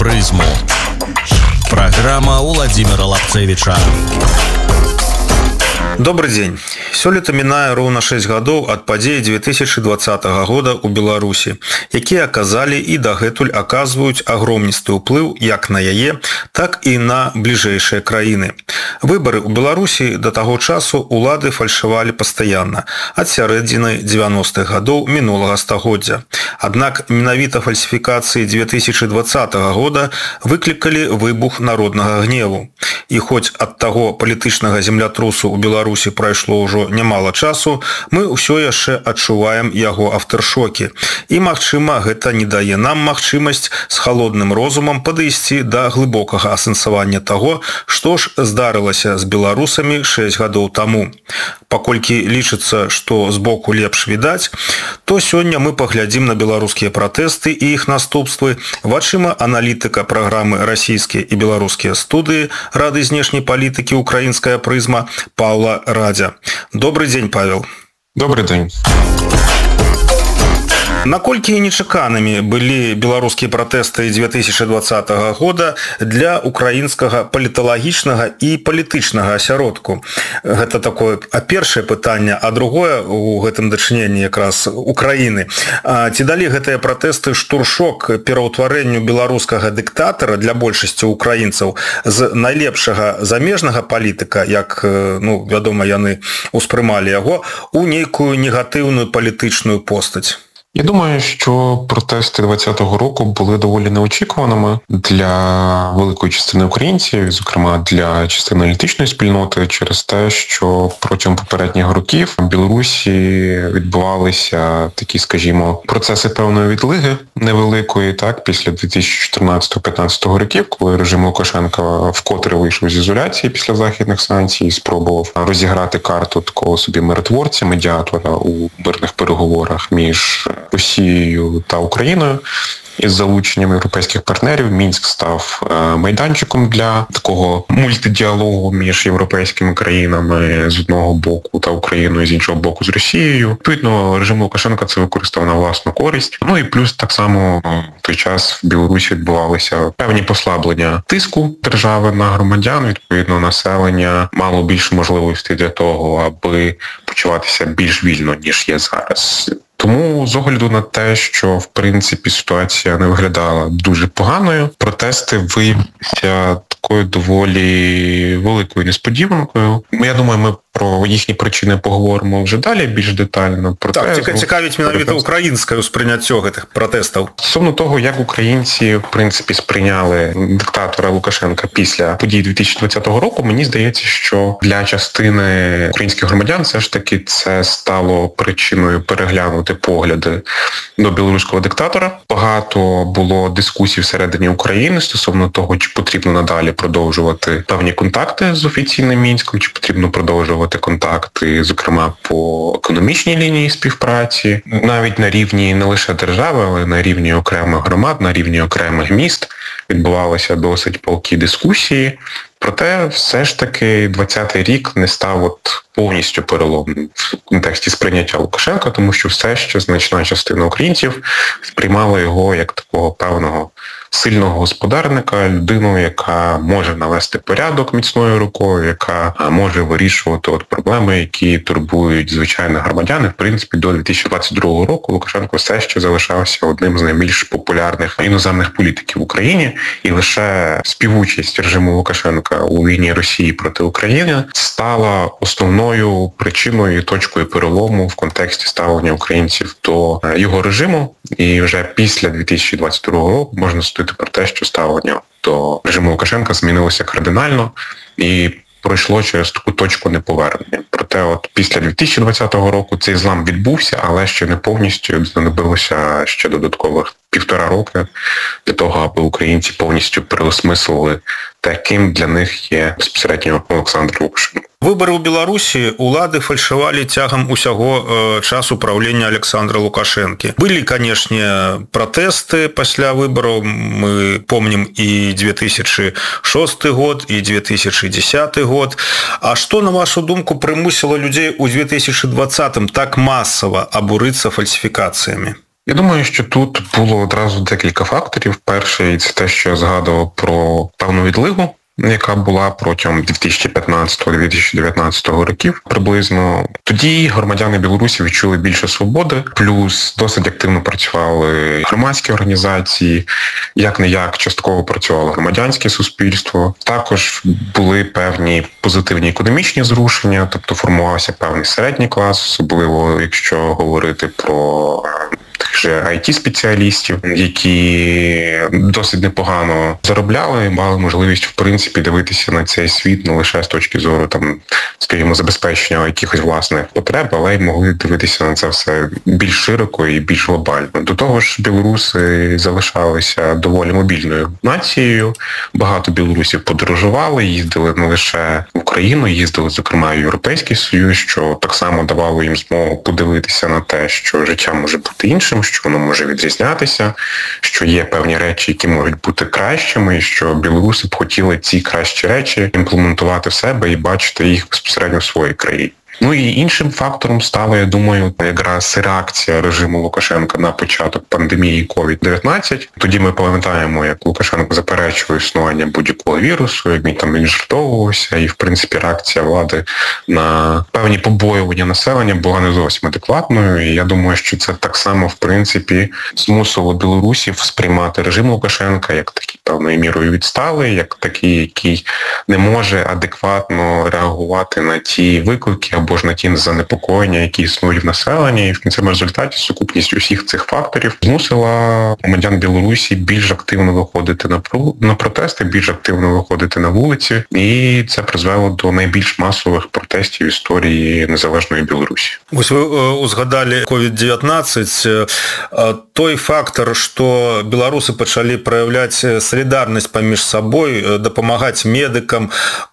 прызму. Программа Владимира Лапцевича. Добрый дзень. Сёлета мінае роўна 6 гадоў ад падзей 2020 года ў Беларусі, якія аказалі і дагэтуль аказваюць агромністы ўплыў як на яе, так і на бліжэйшыя краіны. Выбары ў Беларусі да таго часу улады фальшывалі пастаянна, ад сярэдзіны 90-х гадоў мінулага стагоддзя. Аднак менавіта фальсіфікацыі 2020 года выклікалі выбух народнага гневу. І хоць ад таго палітычнага землятрусу ў Беларусі прайшло ўжо нямала часу, мы ўсё яшчэ адчуваем яго афтэршокі. І, магчыма, гэта не дае нам магчымасць з халодным розумам падысці да глыбокага асэнсавання таго, што ж здарылася з беларусамі 6 гадоў таму. Паколькі лічыцца, што збоку лепш відаць, то сёння мы паглядзім на беларускія пратэсты і іх наступствы вачыма аналітыка праграмы «Расійскія і беларускія студыі» Рады знешняй палітыкі «Украінская прызма» Павла Радзя. Добрый дзень, Павел. Добрый дзень. Наколькі нечаканымі былі беларускія пратэсты 2020 года для украінскага паліталагічнага і палітычнага асяродку? Гэта такое першае пытанне, а другое у гэтым дачыненні якраз Украіны. Ці далі гэтыя пратэсты штуршок пераўтварэнню беларускага дыктатара для большасці украінцаў з найлепшага замежнага палітыка, як, вядома, яны ўспрымалі яго, у нейкую негатыўную палітычную постаць? Я думаю, що протести 2020 року були доволі неочікуваними для великої частини українців, зокрема для частини аналітичної спільноти, через те, що протягом попередніх років в Білорусі відбувалися такі, скажімо, процеси певної відлиги невеликої, так, після 2014-2015 років, коли режим Лукашенка вкотре вийшов з ізоляції після західних санкцій і спробував розіграти карту такого собі миротворця, медіатора у мирних переговорах між Росією та Україною. Із залученням європейських партнерів Мінськ став майданчиком для такого мультидіалогу між європейськими країнами з одного боку та Україною, з іншого боку з Росією. Відповідно, режим Лукашенка це використав на власну користь. Ну і плюс так само в той час в Білорусі відбувалися певні послаблення тиску держави на громадян. Відповідно, населення мало більше можливостей для того, аби почуватися більш вільно, ніж є зараз. Тому з огляду на те, що, в принципі, ситуація не виглядала дуже поганою, протести виявилися такою доволі великою несподіванкою. Я думаю, ми про їхні причини поговоримо вже далі, більш детально. Так, цікавить менавіта українське сприйняття гэтых протестів. Стосовно того, як українці, в принципі, сприйняли диктатора Лукашенка після подій 2020 року, мені здається, що для частини українських громадян все ж таки це стало причиною переглянути погляди до білоруського диктатора. Багато було дискусій всередині України стосовно того, чи потрібно надалі продовжувати певні контакти з офіційним Мінськом, чи потрібно продовжувати контакти, зокрема, по економічній лінії співпраці, навіть на рівні не лише держави, але на рівні окремих громад, на рівні окремих міст відбувалися досить палкі дискусії. Проте все ж таки 20-й рік не став повністю переломним в контексті сприйняття Лукашенка, тому що все ще значна частина українців сприймала його як такого певного сильного господарника, людину, яка може навести порядок міцною рукою, яка може вирішувати проблеми, які турбують звичайних громадян. І, в принципі, до 2022 року Лукашенко все ще залишався одним з найбільш популярних іноземних політиків в Україні, і лише співучасть режиму Лукашенка у війні Росії проти України стала основною причиною і точкою перелому в контексті ставлення українців до його режиму. І вже після 2022 року можна судити про те, що ставлення до режиму Лукашенка змінилося кардинально і пройшло через таку точку неповернення. Проте після 2020 року цей злам відбувся, але ще не повністю, знадобилося ще додаткових 1,5 роки для того, аби українці повністю переосмислили те, ким для них є безпосередньо Олександр Лукашенко. Выборы ў Беларусі улады фальшывалі цягам усяго часу правлення Александра Лукашэнкі. Былі, канешне, пратэсты пасля выбараў. Мы помнім і 2006 год, і 2010 год. А што, на вашу думку, прымусіла людзей у 2020-м так масава абурыцца фальсіфікацыямі? Я думаю, що тут було одразу декілька факторів. Перший – це те, що я згадував про певну відлигу, яка була протягом 2015-2019 років приблизно. Тоді громадяни Білорусі відчули більше свободи, плюс досить активно працювали громадські організації, як-не-як частково працювало громадянське суспільство. Також були певні позитивні економічні зрушення, тобто формувався певний середній клас, особливо якщо говорити про тих же IT-спеціалістів, які досить непогано заробляли, мали можливість, в принципі, дивитися на цей світ не лише з точки зору, скажімо, забезпечення якихось власних потреб, але й могли дивитися на це все більш широко і більш глобально. До того ж, білоруси залишалися доволі мобільною нацією. Багато білорусів подорожували, їздили не лише в Україну, їздили, зокрема, в Європейський Союз, що так само давало їм змогу подивитися на те, що життя може бути іншим, що воно може відрізнятися, що є певні речі, які можуть бути кращими, і що білоруси б хотіли ці кращі речі імплементувати в себе і бачити їх безпосередньо в своїй країні. Ну і іншим фактором стала, я думаю, якраз реакція режиму Лукашенка на початок пандемії COVID-19. Тоді ми пам'ятаємо, як Лукашенко заперечував існування будь-якого вірусу, як він жартовувався, і, в принципі, реакція влади на певні побоювання населення була не зовсім адекватною. І я думаю, що це так само, в принципі, змусило білорусів сприймати режим Лукашенка як такий певною мірою відсталий, як такий, який не може адекватно реагувати на ті виклики або ж на ті занепокоєння, які існують в населенні. І в кінцевому результаті сукупність усіх цих факторів змусила громадян Білорусі більш активно виходити на протести, більш активно виходити на вулиці. І це призвело до найбільш масових протестів в історії незалежної Білорусі. Ось ви узгадали COVID-19. Той фактор, што беларусы пачалі праяўляць салідарнасць паміж сабой, дапамагаць медыкам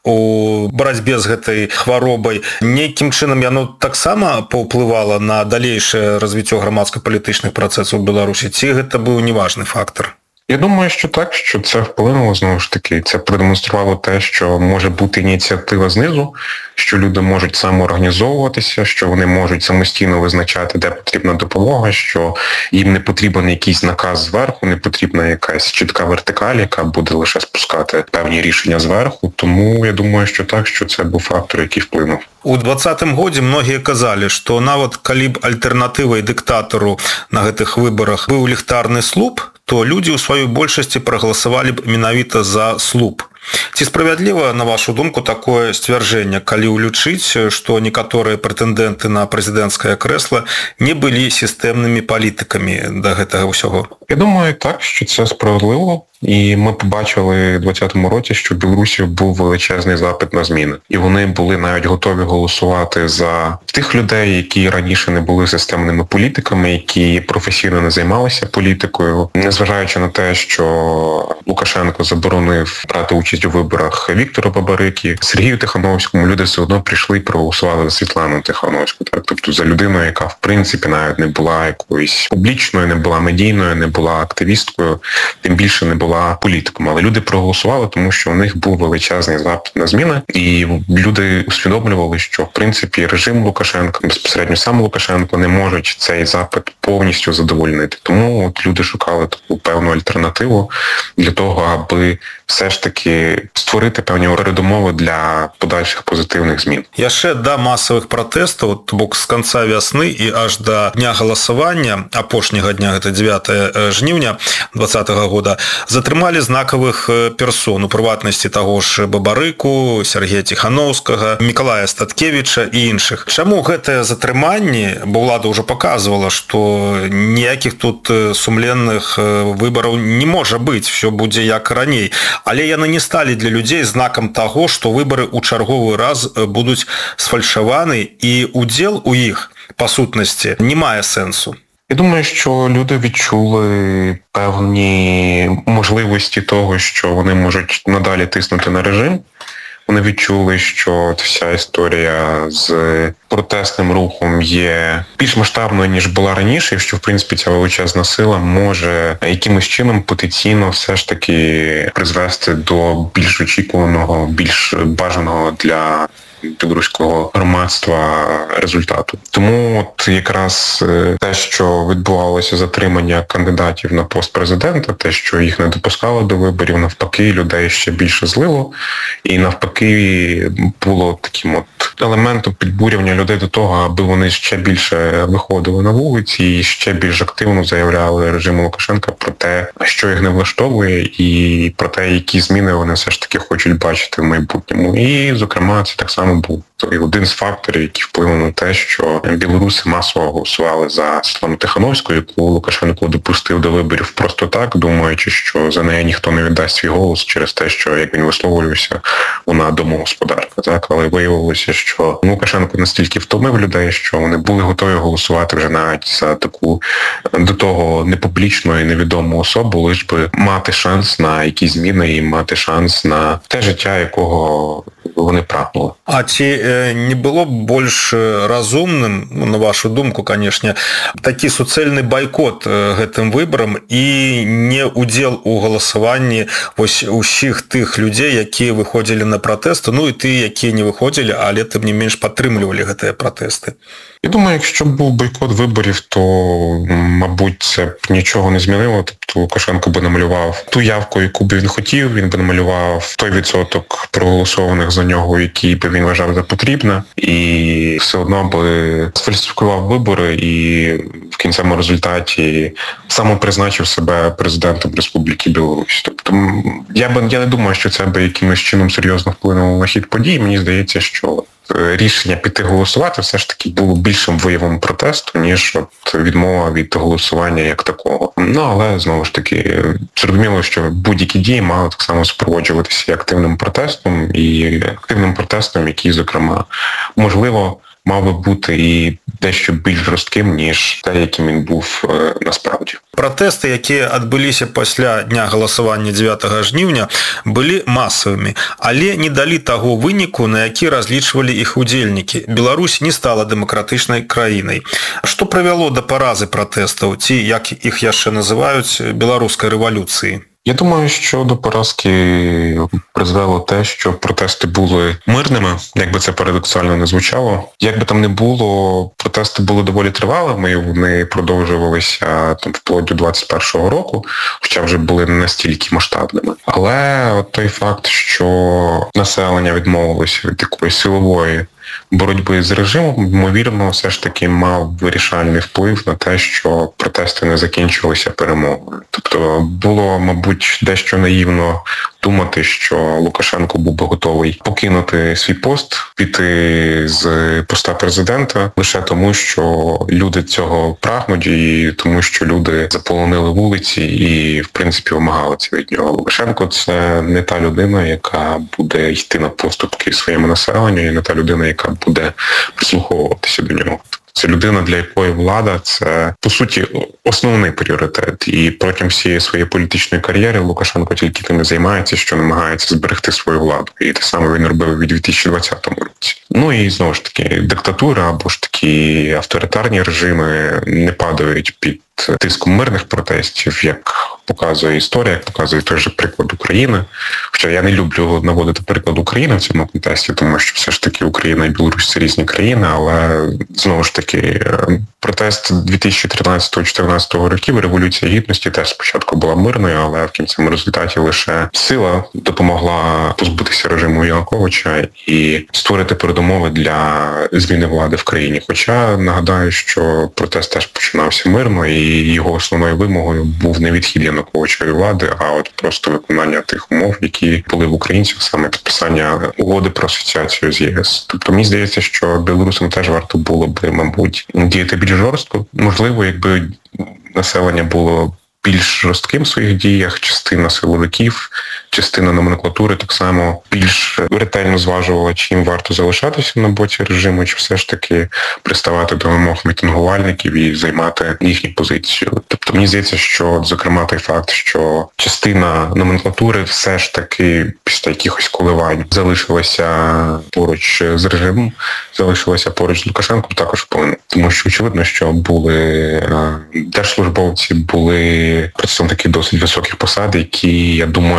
у барацьбе з гэтай хваробай, нейкім чынам яно таксама паўплывала на далейшае развіццё грамадска-палітычных працэсаў у Беларусі, ці гэта быў неважны фактор? Я думаю, що так, що це вплинуло, знову ж таки, це продемонструвало те, що може бути ініціатива знизу, що люди можуть самоорганізовуватися, що вони можуть самостійно визначати, де потрібна допомога, що їм не потрібен якийсь наказ зверху, не потрібна якась чітка вертикаль, яка буде лише спускати певні рішення зверху. Тому я думаю, що так, що це був фактор, який вплинув. У 2020 годзе многія казалі, што нават калі б альтэрнатывай дыктатару на гэтых выбарах быў ліхтарны слуп, то людзі ў сваёй большасці прагаласавалі б менавіта за слуп. Ці справядліва, на вашу думку, такое сцвярджэнне, калі ўлічыць, што некаторыя прэтэндэнты на прэзідэнцкае крэсла не былі сістэмнымі палітыкамі да гэтага ўсяго? Я думаю, так, що це справедливо. І ми побачили у 2020 році, що в Білорусі був величезний запит на зміни. І вони були навіть готові голосувати за тих людей, які раніше не були системними політиками, які професійно не займалися політикою. Незважаючи на те, що Лукашенко заборонив брати участь у виборах Віктору Бабарикі, Сергію Тихановському, люди все одно прийшли і проголосували за Світлану Тихановську. Так? Тобто за людину, яка в принципі навіть не була якоюсь публічною, не була медійною, не була активісткою, тим більше не була політиком. Але люди проголосували, тому що у них був величезний запит на зміни, і люди усвідомлювали, що в принципі режим Лукашенка, безпосередньо сам Лукашенко, не можуть цей запит повністю задовольнити. Тому от люди шукали таку певну альтернативу для того, аби все ж таки створити певні передумови для подальших позитивних змін. Яшчэ да масавых пратэстаў, то бок з канца вясны і аж да дня галасавання, апошняга дня, гэта 9 жніўня 2020 года, затрымалі знакавых персон, у прыватнасці таго ж Бабарыку, Сергея Тихановскага, Мікалая Статкевіча і іншых. Чаму гэтае затрыманне, бо ўлада ўжо паказвала, што ніякіх тут сумленных выбараў не можа быць, все будзе як раней. Але яны не сталі для людзей знакам таго, што выбары ў чарговы раз будуць сфальшаваны і удзел у іх, па сутнасці, не мае сэнсу. Я думаю, що люди відчули певні можливості того, що вони можуть надалі тиснути на режим. Вони відчули, що вся історія з протестним рухом є більш масштабною, ніж була раніше, і що, в принципі, ця величезна сила може якимось чином потенційно все ж таки призвести до більш очікуваного, більш бажаного для білоруського громадства результату. Тому от якраз те, що відбувалося затримання кандидатів на пост президента, те, що їх не допускали до виборів, навпаки, людей ще більше злило, і навпаки було таким от елементом підбурювання людей до того, аби вони ще більше виходили на вулиці і ще більш активно заявляли режиму Лукашенка про те, що їх не влаштовує, і про те, які зміни вони все ж таки хочуть бачити в майбутньому. І, зокрема, це так само був один з факторів, який вплинув на те, що білоруси масово голосували за Світлану Тихановську, яку Лукашенко допустив до виборів просто так, думаючи, що за неї ніхто не віддасть свій голос через те, що, як він висловлювався, вона домогосподарка. Так? Але виявилося, що Лукашенко настільки втомив людей, що вони були готові голосувати вже навіть за таку до того непублічну і невідому особу, лиш би мати шанс на якісь зміни і мати шанс на те життя, якого вони прагнули. А ці не было б больш разумным, на вашу думку, конечно, такі суцэльны байкот гэтым выбарам і не удзел у галасаванні вось усіх тых людзей, якія выходзілі на пратэсты, ну і ты, якія не выходзілі, але тым не менш падтрымлівалі гэтыя пратэсты? Я думаю, якщо б був бойкот виборів, то, мабуть, це б нічого не змінило. Тобто Лукашенко би намалював ту явку, яку б він хотів, він би намалював той відсоток проголосованих за нього, який би він вважав за потрібне, і все одно би сфальсифікував вибори і в кінцевому результаті самопризначив себе президентом Республіки Білорусь. Тобто я не думаю, що це би якимось чином серйозно вплинуло на хід подій. Мені здається, що рішення піти голосувати все ж таки було більшим виявом протесту, ніж от відмова від голосування як такого. Ну, але, знову ж таки, зрозуміло, що будь-які дії мали так само супроводжуватися і активним протестом, який, зокрема, можливо, мав би бути і дещо більш жорстким, ніж те, яким він був насправді. Пратэсты, якія адбыліся пасля дня галасавання 9 жніўня, былі масавымі, але не далі таго выніку, на які разлічвалі іх удзельнікі. Беларусь не стала дэмакратычнай краінай. Што прывяло да паразы пратэстаў, ці, як іх яшчэ называюць, беларускай рэвалюцыі? Я думаю, що до поразки призвело те, що протести були мирними, як би це парадоксально не звучало. Як би там не було, протести були доволі тривалими, і вони продовжувалися там вплоть до 21-го року, хоча вже були не настільки масштабними. Але от той факт, що населення відмовилося від якоїсь силової боротьби з режимом, ймовірно, все ж таки мав вирішальний вплив на те, що протести не закінчилися перемогою. Тобто було, мабуть, дещо наївно думати, що Лукашенко був би готовий покинути свій пост, піти з поста президента лише тому, що люди цього прагнуть і тому, що люди заполонили вулиці і, в принципі, вимагали це від нього. Лукашенко – це не та людина, яка буде йти на поступки своєму населенню, і не та людина, яка буде прислуховуватися до нього. Це людина, для якої влада – це, по суті, основний пріоритет. І протягом всієї своєї політичної кар'єри Лукашенко тільки тим і займається, що намагається зберегти свою владу. І те саме він робив у 2020 році. Ну і, знову ж таки, диктатура або ж такі авторитарні режими не падають під тиском мирних протестів, як показує історія, як показує той же приклад України. Хоча я не люблю наводити приклад України в цьому контексті, тому що все ж таки Україна і Білорусь – це різні країни, але, знову ж таки, протест 2013-2014 років, Революція Гідності теж спочатку була мирною, але в кінцевому результаті лише сила допомогла позбутися режиму Януковича і створити передумови для зміни влади в країні. Хоча, нагадаю, що протест теж починався мирно, і його основною вимогою був не відхід Януковичої влади, а от просто виконання тих умов, які були в українців, саме підписання угоди про асоціацію з ЄС. Тобто мені здається, що білорусам теж варто було б, мабуть, діяти більш жорстко. Можливо, якби населення було більш жорстким в своїх діях, частина силовиків, частина номенклатури так само більш ретельно зважувала, чи їм варто залишатися на боці режиму, чи все ж таки приставати до вимог мітингувальників і займати їхню позицію. Тобто мені здається, що, зокрема, той факт, що частина номенклатури все ж таки після якихось коливань залишилася поруч з режимом, залишилася поруч з Лукашенком, також вплинуло. Тому що очевидно, що були держслужбовці, були представники досить високих посад, які, я думаю, коливали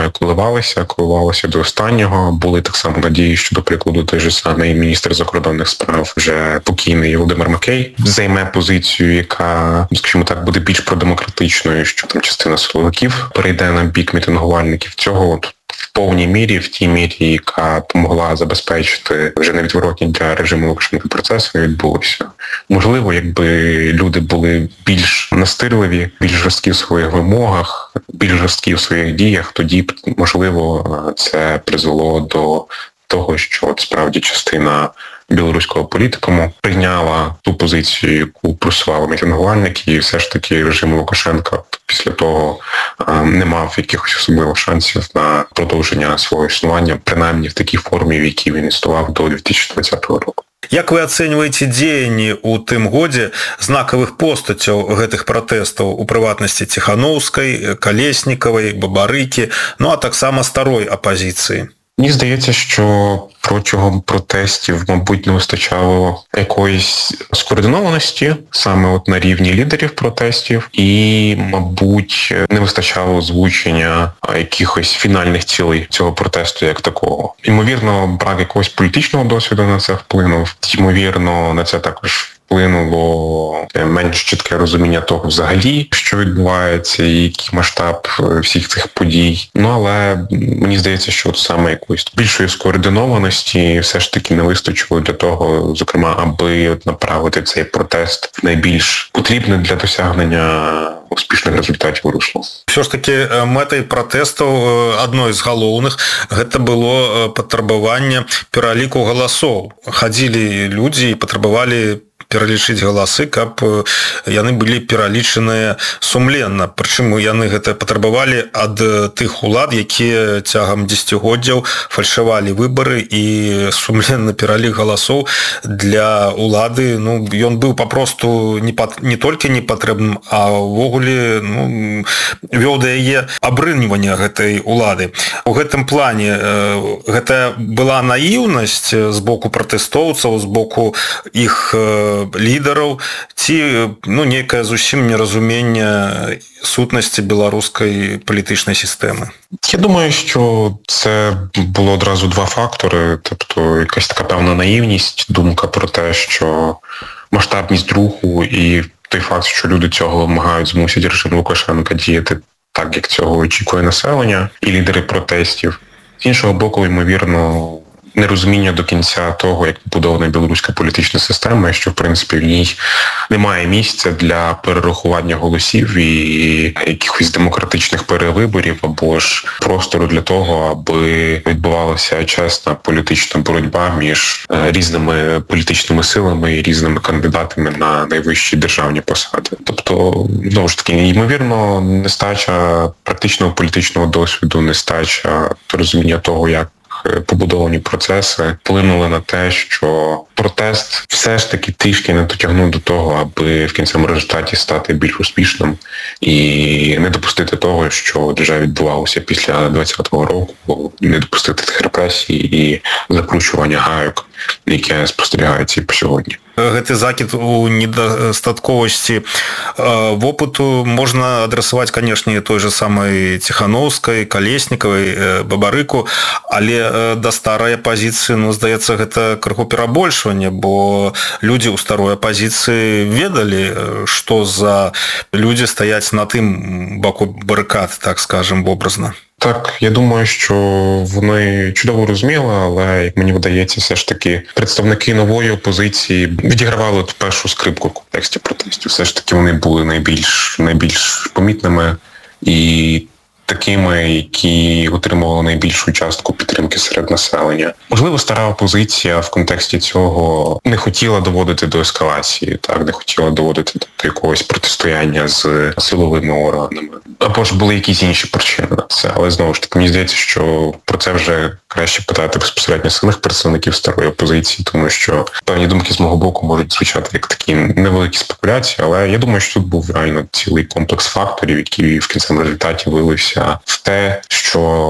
коливалися до останнього. Були так само надії, що, до прикладу, той же самий міністр закордонних справ, вже покійний Володимир Макей, займе позицію, яка, скажімо так, буде більш продемократичною, що там частина силовиків перейде на бік мітингувальників. Цього от в повній мірі, в тій мірі, яка помогла забезпечити вже невідворотні для режиму Лукашенка процеси, не відбулося. Можливо, якби люди були більш настирливі, більш жорсткі в своїх вимогах, більш жорсткі в своїх діях, тоді б, можливо, це призвело до того, що от справді частина білоруського політикуму прийняла ту позицію, яку просували мітингувальники, і все ж таки режим Лукашенка після того не мав якихось особливих шансів на продовження свого існування, принаймні в такій формі, в якій він існував до 2020 року. Як вы ацэньваеце дзеянні ў тым годзе знакавых постацяў гэтых пратэстаў, у прыватнасці Ціхановскай, Калеснікавай, Бабарыкі, ну а таксама старой апазіцыі? Мені здається, що протягом протестів, мабуть, не вистачало якоїсь скоординованості саме от на рівні лідерів протестів і, мабуть, не вистачало озвучення якихось фінальних цілей цього протесту як такого. Ймовірно, брак якогось політичного досвіду на це вплинув. Ймовірно, на це також вплинуло менш чітке розуміння того взагалі, що відбувається і який масштаб всіх цих подій. Ну, але мені здається, що от саме якоїсь більшої скоординованості все ж таки не вистачило для того, зокрема, аби направити цей протест в найбільш потрібне для досягнення успішных результатів русло. Все ж таки мэтай пратэстаў адной з галоўных гэта было патрабаванне пераліку галасоў. Хадзілі людзі і патрабавалі пералічыць галасы, каб яны былі пералічаныя сумленна. Прычым яны гэта патрабавалі ад тых улад, якія цягам дзесяцігоддзяў фальшавалі выбары, і сумленны пералік галасоў для улады, ну, ён быў папросту не толькі непатрэбным, а ўвогуле вёў да яе абрыньвання гэтай улады. У гэтым плане гэта была наіўнасць з боку пратэстоўцаў, з боку іх лідараў, ці нейкае зусім неразуменне сутнасці беларускай палітычнай сістэмы? Я думаю, що це було одразу два фактори. Тобто якась така певна наївність, думка про те, що масштабність руху і той факт, що люди цього вимагають, змусять режим Лукашенка діяти так, як цього очікує населення і лідери протестів. З іншого боку, ймовірно, нерозуміння до кінця того, як побудована білоруська політична система, що, в принципі, в ній немає місця для перерахування голосів і якихось демократичних перевиборів, або ж простору для того, аби відбувалася чесна політична боротьба між різними політичними силами і різними кандидатами на найвищі державні посади. Тобто, знову ж таки, ймовірно, нестача практичного політичного досвіду, нестача розуміння того, як побудовані процеси вплинули на те, що протест все ж таки трішки не дотягнув до того, аби в кінцевому результаті стати більш успішним і не допустити того, що вже відбувалося після 2020 року, не допустити тих репресій і закручування гайок, яке спостерігається і по сьогодні. Гэты закид у недастатковасці вопыту можна адресаваць, канешне, той же самой Ціхановскай, Калеснікавай, Бабарыку, але да старай апазіцыі, здаецца, гэта крыху перабольшванне, бо людзі ў старой апазіцыі ведалі, што за людзі стаяць на тым баку барыкад, так скажем, образно. Так, я думаю, що вони чудово розуміли, але, як мені видається, все ж таки представники нової опозиції відігравали ту першу скрипку в контексті протестів. Все ж таки вони були найбільш помітними і такими, які отримували найбільшу частку підтримки серед населення. Можливо, стара опозиція в контексті цього не хотіла доводити до ескалації, так, не хотіла доводити до якогось протистояння з силовими органами. Або ж були якісь інші причини на це. Але, знову ж таки, мені здається, що про це вже краще питати безпосередньо самих представників старої опозиції, тому що певні думки з мого боку можуть звучати як такі невеликі спекуляції, але я думаю, що тут був реально цілий комплекс факторів, які в кінцевому результаті вилився в те, що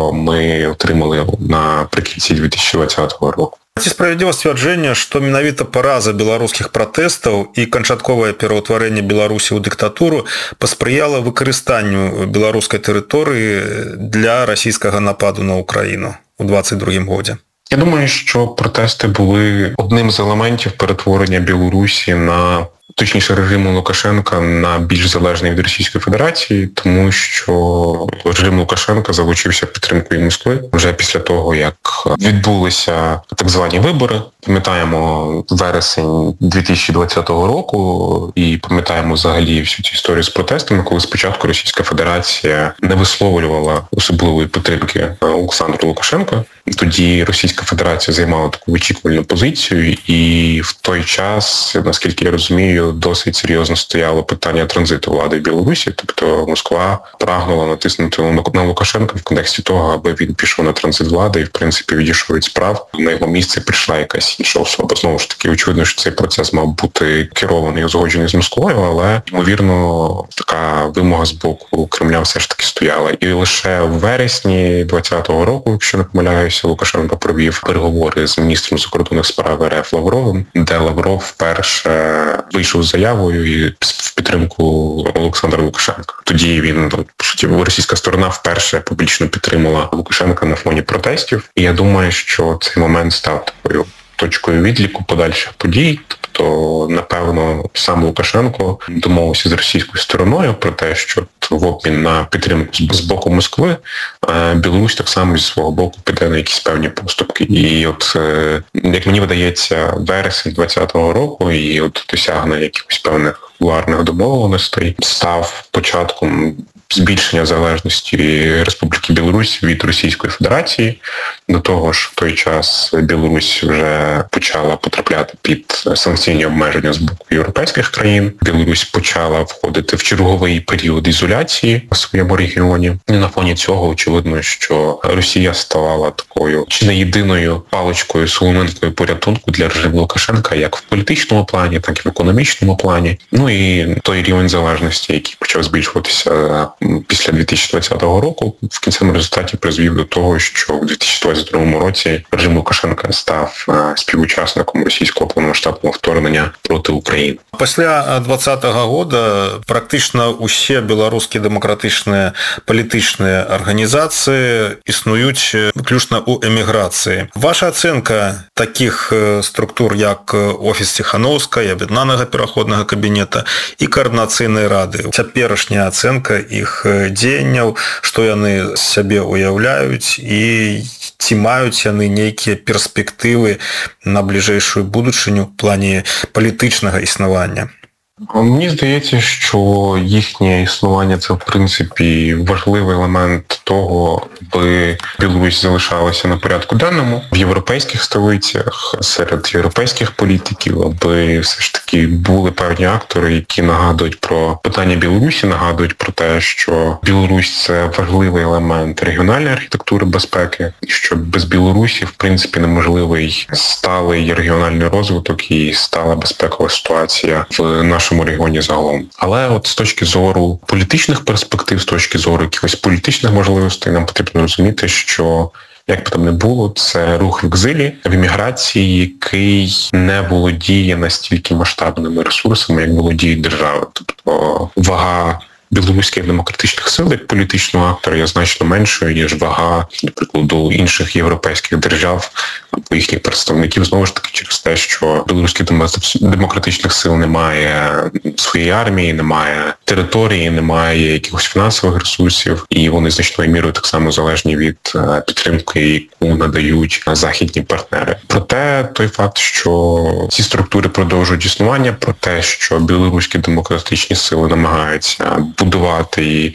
що ми отримали наприкінці 2020 року. Ці справядліва сцвярджэнне, што менавіта параза беларускіх пратэстаў і канчатковае пераўтварэнне Беларусі ў дыктатуру паспрыяла выкарыстанню беларускай тэрыторыі для расійскага нападу на Україну у 2022 годзе? Я думаю, що протести були одним з елементів перетворення Білорусі на, точніше, режиму Лукашенка на більш залежний від Російської Федерації, тому що режим Лукашенка залучився підтримкою Москви вже після того, як відбулися так звані вибори. Пам'ятаємо вересень 2020 року і пам'ятаємо взагалі всю цю історію з протестами, коли спочатку Російська Федерація не висловлювала особливої підтримки Олександру Лукашенка. Тоді Російська Федерація займала таку вичікувальну позицію, і в той час, наскільки я розумію, досить серйозно стояло питання транзиту влади в Білорусі. Тобто Москва прагнула натиснути на Лукашенка в контексті того, аби він пішов на транзит влади і, в принципі, відійшов від справ. На його місце прийшла якась інша особа. Знову ж таки, очевидно, що цей процес мав бути керований і узгоджений з Москвою, але, ймовірно, така вимога з боку Кремля все ж таки стояла. І лише в вересні 2020 року, якщо не помиляюся, Лукашенко провів переговори з міністром закордонних справ РФ Лавровим, де Лавров вперше вийшов з заявою і в підтримку Олександра Лукашенка. Тоді він, по суті, російська сторона вперше публічно підтримала Лукашенка на фоні протестів. І я думаю, що цей момент став такою точкою відліку подальших подій. Тобто, напевно, сам Лукашенко домовився з російською стороною про те, що в обмін на підтримку з боку Москви Білорусь так само зі свого боку піде на якісь певні поступки. І от, як мені видається, вересень 2020 року і от досягнення якихось певних кулуарних домовленостей став початком збільшення залежності Республіки Білорусь від Російської Федерації. До того ж, в той час Білорусь вже почала потрапляти під санкційні обмеження з боку європейських країн. Білорусь почала входити в черговий період ізоляції в своєму регіоні. І на фоні цього очевидно, що Росія ставала такою чи не єдиною паличкою, соломинкою порятунку для режиму Лукашенка як в політичному плані, так і в економічному плані. Ну і той рівень залежності, який почав збільшуватися після 2020 року, в кінцевому результаті призвів до того, що в 2022 році режим Лукашенка став співучасником російського повномасштабного вторгнення проти України. Пасля 2020 года практично усе беларускія дэмакратычныя палітычныя арганізацыі існуюць выключна ў эміграцыі. Ваша ацэнка такіх структур, як Офіс Ціхановскай, Аб'яднанага пераходнага кабінета і Каардынацыйнай рады. Цяперашняя ацэнка іх дзеянняў, што яны сябе уяўляюць і ці маюць яны нейкія перспектывы на бліжэйшую будучыню в плані палітычнага існавання? Мені здається, що їхнє існування – це, в принципі, важливий елемент того, аби Білорусь залишалася на порядку денному в європейських столицях, серед європейських політиків, аби все ж таки були певні актори, які нагадують про питання Білорусі, нагадують про те, що Білорусь – це важливий елемент регіональної архітектури безпеки, що без Білорусі, в принципі, неможливий сталий регіональний розвиток і стала безпекова ситуація в нашому регіоні загалом. Але от з точки зору політичних перспектив, з точки зору якихось політичних можливостей, нам потрібно розуміти, що як би там не було, це рух в екзилі, в еміграції, який не володіє настільки масштабними ресурсами, як володіють держави. Тобто вага білоруських демократичних сил як політичного актора є значно меншою, ніж вага, наприклад, інших європейських держав або їхніх представників, знову ж таки, через те, що білоруських демократичних сил немає своєї армії, немає території, немає якихось фінансових ресурсів, і вони значною мірою так само залежні від підтримки, яку надають західні партнери. Проте той факт, що ці структури продовжують існування, про те, що білоруські демократичні сили намагаються будувати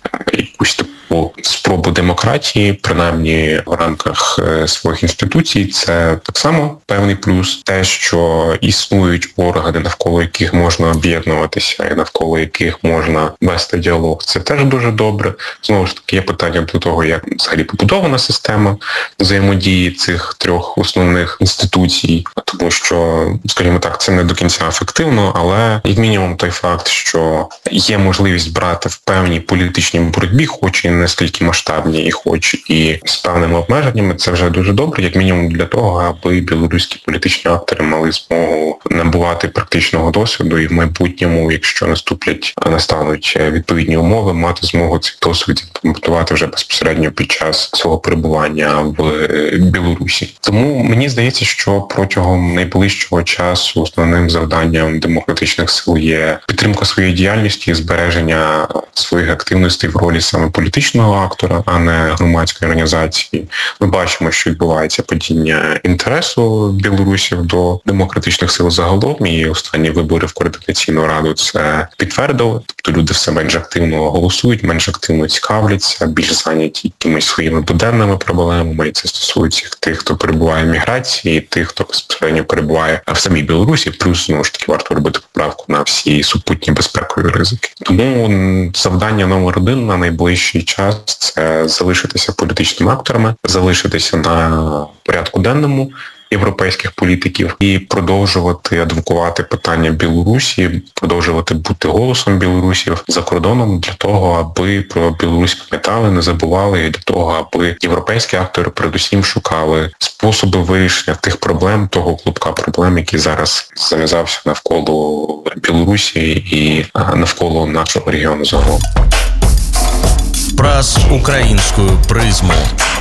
якусь таку спробу демократії, принаймні в рамках своїх інституцій, це так само певний плюс. Те, що існують органи, навколо яких можна об'єднуватися і навколо яких можна вести діалог, це теж дуже добре. Знову ж таки, є питання до того, як взагалі побудована система взаємодії цих трьох основних інституцій, тому що, скажімо так, це не до кінця ефективно, але як мінімум той факт, що є можливість брати в певні політичні боротьбі, хоч і не настільки масштабній, і хоч і з певними обмеженнями, це вже дуже добре, як мінімум для того, аби білоруські політичні актори мали змогу набувати практичного досвіду і в майбутньому, якщо настануть відповідні умови, мати змогу цей досвід імплементувати вже безпосередньо під час свого перебування в Білорусі. Тому мені здається, що протягом найближчого часу основним завданням демократичних сил є підтримка своєї діяльності і збереження своїх активностей в ролі саме політичного актора, а не громадської організації. Ми бачимо, що відбувається падіння інтересу білорусів до демократичних сил загалом, і останні вибори в Координаційну раду це підтвердили. Тобто люди все менш активно голосують, менш активно цікавляться, більш зайняті якимись своїми буденними проблемами, і це стосується тих, хто перебуває в міграції, і тих, хто безпосередньо перебуває в самій Білорусі, плюс, знову ж таки, варто робити поправку на всі супутні безпекові ризики. Тому завдання номер 1 на найближчий час – це залишитися політичними акторами, залишитися на порядку денному європейських політиків і продовжувати адвокувати питання Білорусі, продовжувати бути голосом білорусів за кордоном для того, аби про Білорусь пам'ятали, не забували, і для того, аби європейські актори передусім шукали способи вирішення тих проблем, того клубка проблем, який зараз зав'язався навколо Білорусі і навколо нашого регіону загалом. Праз українськую призму.